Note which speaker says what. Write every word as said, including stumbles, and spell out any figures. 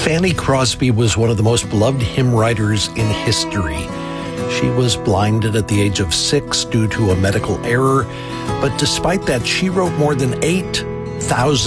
Speaker 1: Fanny Crosby was one of the most beloved hymn writers in history. She was blinded at the age of six due to a medical error, but despite that, she wrote more than eight thousand